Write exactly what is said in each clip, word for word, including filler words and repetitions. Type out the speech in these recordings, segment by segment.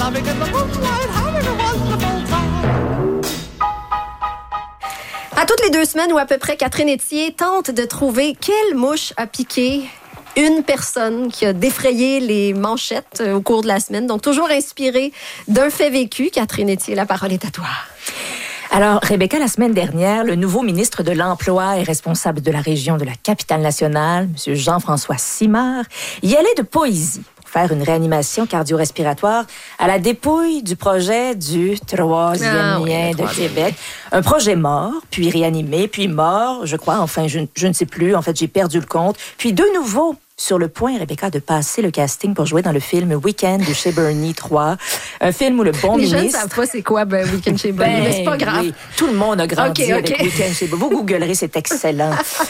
loving in the moonlight, having a wonderful time. À toutes les deux semaines ou à peu près, Catherine Etier tente de trouver quelle mouche a piqué une personne qui a défrayé les manchettes au cours de la semaine. Donc, toujours inspirée d'un fait vécu. Catherine Etier, la parole est à toi. Alors, Rebecca, la semaine dernière, le nouveau ministre de l'Emploi et responsable de la région de la Capitale-Nationale, M. Jean-François Simard, y allait de poésie pour faire une réanimation cardio-respiratoire à la dépouille du projet du troisième Ah, lien oui, de Québec. Un projet mort, puis réanimé, puis mort, je crois, enfin, je, je ne sais plus, en fait, j'ai perdu le compte. Puis de nouveau, sur le point, Rebecca, de passer le casting pour jouer dans le film Week-end de chez Bernie trois. Un film où le bon Les ministre... jeunes ne savent pas c'est quoi ben, Week-end chez Bernie, Ben, mais c'est pas grave. oui, tout le monde a grandi Okay, avec okay. Week-end chez Bernie. Vous googlerez, c'est excellent.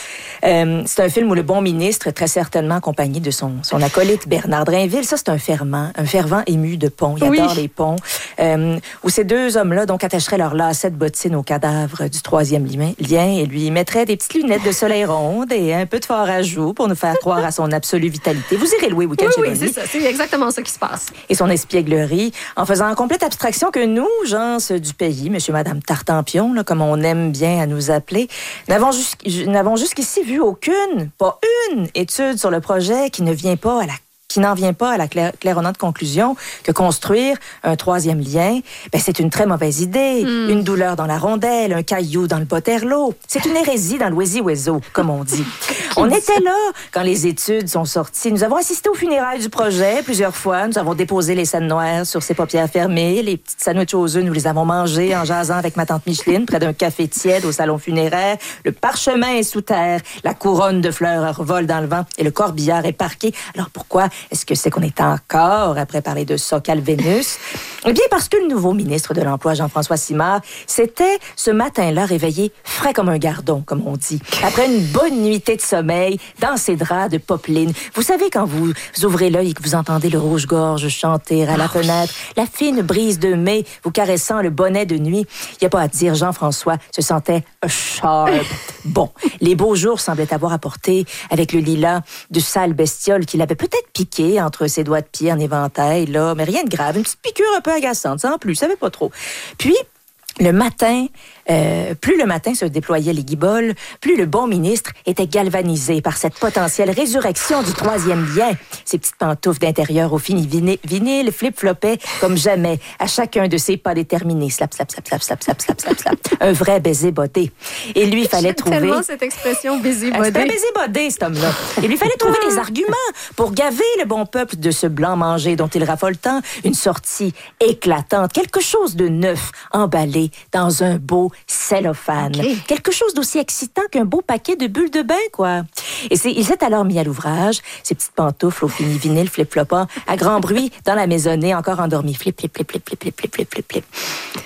Euh, c'est un film où le bon ministre, très certainement accompagné de son, son acolyte Bernard Drinville, ça c'est un fervent, un fervent ému de ponts. Il Oui. adore les ponts. Euh, où ces deux hommes-là donc attacheraient leur lacet de bottine au cadavre du troisième lien et lui mettraient des petites lunettes de soleil rondes et un peu de fard à joues pour nous faire croire à son absolue vitalité. Vous irez louer Week-end Oui, chez oui, Bernie. c'est ça. C'est exactement ça qui se passe. Et son espièglerie, en faisant en complète abstraction que nous, gens du pays, monsieur, madame Tartampion, là, comme on aime bien à nous appeler, n'avons, jusqu'- n'avons jusqu'ici vu aucune, pas une étude sur le projet qui ne vient pas à la qui n'en vient pas à la clair- claironnante conclusion que construire un troisième lien, ben c'est une très mauvaise idée. Mm. Une douleur dans la rondelle, un caillou dans le poterlot. C'est une hérésie dans l'oisie-oiseau, comme on dit. On était là quand les études sont sorties. Nous avons assisté aux funérailles du projet plusieurs fois. Nous avons déposé les scènes noires sur ses paupières fermées. Les petites sandwichs aux œufs, nous les avons mangés en jasant avec ma tante Micheline près d'un café tiède au salon funéraire. Le parchemin est sous terre. La couronne de fleurs revole dans le vent et le corbillard est parqué. Alors pourquoi est-ce que c'est qu'on est encore après parler de ça, Calvénus? Eh bien, parce que le nouveau ministre de l'Emploi, Jean-François Simard, s'était ce matin-là réveillé frais comme un gardon, comme on dit, après une bonne nuitée de sommeil dans ses draps de popeline. Vous savez, quand vous ouvrez l'œil et que vous entendez le rouge-gorge chanter à la fenêtre, la fine brise de mai vous caressant le bonnet de nuit, il n'y a pas à dire, Jean-François se sentait sharp. Bon, les beaux jours semblaient avoir apporté, avec le lilas, de sales bestioles qu'il avait peut-être piqué entre ses doigts de pied en éventail, là, mais rien de grave, une petite piqûre un peu agaçante, sans plus, je savais pas trop. Puis, le matin, euh, plus le matin se déployaient les guiboles, plus le bon ministre était galvanisé par cette potentielle résurrection du troisième lien. Ses petites pantoufles d'intérieur au fini vinyle, vinyle flip-flopaient comme jamais à chacun de ses pas déterminés. Slap, slap, slap, slap, slap, slap, slap, slap, slap. Un vrai baiser bodé. Et lui, il fallait J'aime trouver... tellement cette expression baiser Ah, c'est un bodé. baiser bodé, cet homme-là. Il lui fallait trouver des arguments pour gaver le bon peuple de ce blanc mangé dont il raffole tant. Une sortie éclatante, quelque chose de neuf, emballé dans un beau cellophane. Okay. Quelque chose d'aussi excitant qu'un beau paquet de bulles de bain, quoi. Et c'est, il s'est alors mis à l'ouvrage, ses petites pantoufles au fini vinyle flip-flopant, à grand bruit, dans la maisonnée, encore endormi. Flip, flip, flip, flip, flip, flip, flip, flip, flip, flip.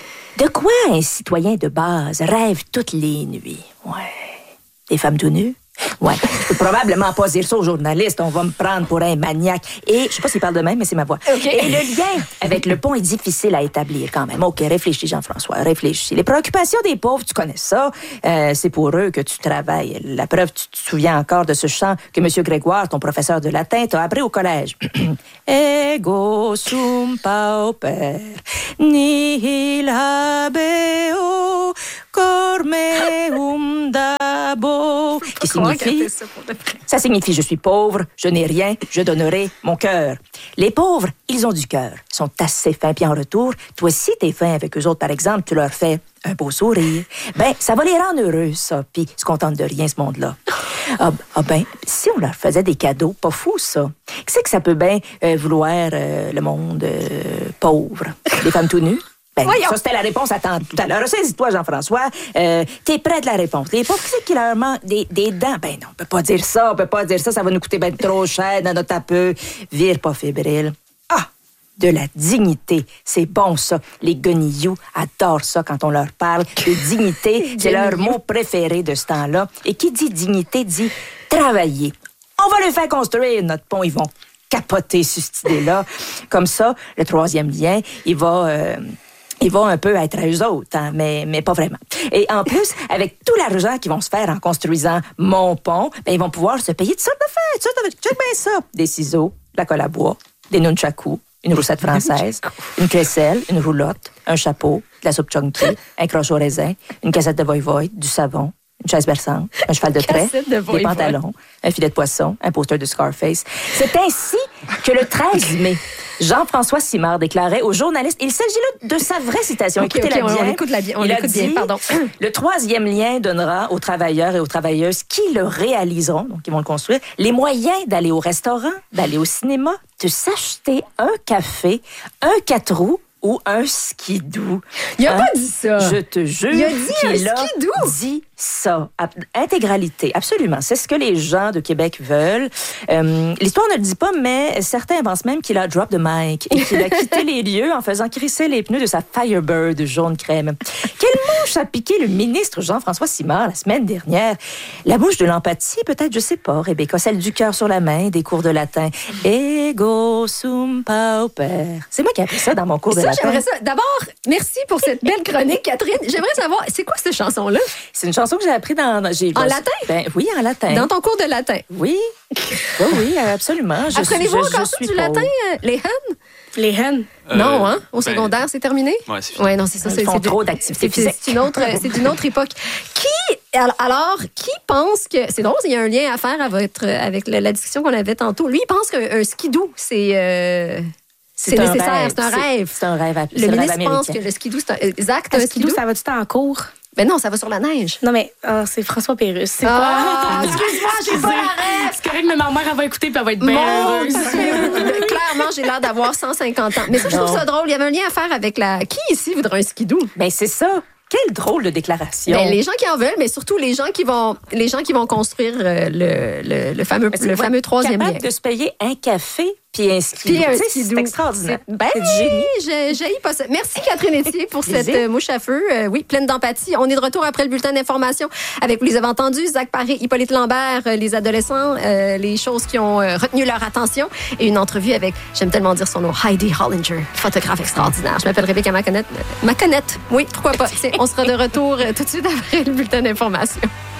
De quoi un citoyen de base rêve toutes les nuits? Ouais. Des femmes tout nues? Ouais. Je peux probablement pas dire ça aux journalistes. On va me prendre pour un maniaque. Et je sais pas s'il parle de même, mais c'est ma voix. Okay. Et le lien avec le pont est difficile à établir quand même. OK, réfléchis, Jean-François, réfléchis. Les préoccupations des pauvres, tu connais ça. Euh, c'est pour eux que tu travailles. La preuve, tu te souviens encore de ce chant que M. Grégoire, ton professeur de latin, t'a appris au collège. Ego sum pauper, nihil habeo, cor meum dabo. Qui signifie, ça, pour de vrai. ça signifie je suis pauvre, je n'ai rien, je donnerai mon cœur. Les pauvres, ils ont du cœur, ils sont assez fins, puis en retour, toi si t'es fin avec eux autres, par exemple, tu leur fais un beau sourire. Ben, ça va les rendre heureux, ça, puis ils se contentent de rien, ce monde-là. Ah, ah ben, si on leur faisait des cadeaux, pas fou, ça. Qu'est-ce que ça peut bien euh, vouloir euh, le monde euh, pauvre? Les femmes tout nues? Ben, ça, c'était la réponse à tant, tout à l'heure. Saisis-toi, Jean-François. Euh, t'es près de la réponse. Les pauvres, c'est qui leur manque des, des dents? Ben non, on peut pas dire ça, on peut pas dire ça. Ça va nous coûter ben trop cher dans notre tapeux. Vire pas fébrile. Ah! De la dignité. C'est bon, ça. Les guenilloux adorent ça quand on leur parle de dignité. C'est leur mot préféré de ce temps-là. Et qui dit dignité dit travailler. On va les faire construire, notre pont. Ils vont capoter sur cette idée-là. Comme ça, le troisième lien, il va... Euh, Ils vont un peu être à eux autres, hein, mais, mais pas vraiment. Et en plus, avec tout l'argent qu'ils vont se faire en construisant mon pont, ben, ils vont pouvoir se payer toutes sortes d'affaires. Toutes sortes de... Check bien ça. Des ciseaux, de la colle à bois, des nunchakus, une roussette française, une crécelle, une roulotte, un chapeau, de la soupe chunky, un croche au raisin, une cassette de voy-voy, du savon, une chaise berçante, un cheval de trait, Cassette de des pantalons, un filet de poisson, un poster de Scarface. C'est ainsi que le treize mai, Jean-François Simard déclarait aux journalistes, il s'agit là de sa vraie citation, Ok, écoutez-la ok, on- bien. on écoute la bien, on Il a l'écoute bien, dit, pardon. le troisième lien donnera aux travailleurs et aux travailleuses qui le réaliseront, donc qui vont le construire, les moyens d'aller au restaurant, d'aller au cinéma, de s'acheter un café, un quatre roues ou un skidoo. Il a Hein? pas dit ça. Je te jure Il a dit qu'il un a skidoo. dit ça. Ab- Intégralité, absolument. C'est ce que les gens de Québec veulent. Euh, L'histoire ne le dit pas, mais certains pensent même qu'il a drop the mic et qu'il a quitté les lieux en faisant crisser les pneus de sa Firebird jaune crème. Quelle mouche a piqué le ministre Jean-François Simard la semaine dernière? La mouche de l'empathie, peut-être, je sais pas, Rebecca. Celle du cœur sur la main, des cours de latin. Ego sum pauper. C'est moi qui ai appris ça dans mon cours de Ça, latin. j'aimerais ça. D'abord, merci pour cette belle chronique, Catherine. J'aimerais savoir, c'est quoi cette chanson-là? C'est une chanson que j'ai appris dans... dans- j'ai- En latin? Ben, oui, en latin. Dans ton cours de latin. Oui, oui, oui, absolument. Je, Apprenez-vous je- je encore ça suis du pauvre. latin, euh, les hennes? Les hennes. non, hein? Au ben, secondaire, c'est terminé? Ouais, c'est fini. Ouais, non, c'est ça. Ils c'est- font c'est trop de- d'activités c'est- physiques. C'est une autre, c'est d'une autre époque. Qui, alors, qui pense que, c'est drôle, il y a un lien à faire avec, avec la, la discussion qu'on avait tantôt. Lui, il pense qu'un skidoo, c'est, euh, c'est un nécessaire, rêve. c'est un rêve. C'est un rêve. C'est Le le rêve ministre pense américain. que le skidoo, c'est un, Zach, t'as Un un skidoo, skidoo? ça va-tu en cours? Ben non, ça va sur la neige. Non, mais ah, c'est François Pérusse. C'est Ah, pas... excuse-moi, j'ai pas la rêve. C'est correct, mais ma mère, elle va écouter puis elle va être bien Mon heureuse. Dieu! Clairement, j'ai l'air d'avoir cent cinquante ans. Mais ça, je trouve Non. ça drôle. Il y avait un lien à faire avec la... Qui ici voudrait un skidoo? Ben, c'est ça. Quelle drôle de déclaration. Ben, les gens qui en veulent, mais surtout les gens qui vont, les gens qui vont construire euh, le, le, le fameux, Mais le c'est fameux troisième lien. capable de se payer un café puis un skidoo. Puis un Tu sais, skidoo. C'est extraordinaire. C'est- Ben, C'est du génie. j'ai j'ai pas ça. Merci Catherine Etier pour cette Plaisir. euh, mouche à feu. Euh, oui, pleine d'empathie. On est de retour après le bulletin d'information avec, vous les avez entendus, Zach Paré, Hippolyte Lambert, euh, les adolescents, euh, les choses qui ont euh, retenu leur attention et une entrevue avec, j'aime tellement dire son nom, Heidi Hollinger, photographe extraordinaire. Je m'appelle Rebecca Maconette. Maconette, oui, pourquoi pas. C'est- On sera de retour euh, tout de suite après le bulletin d'information.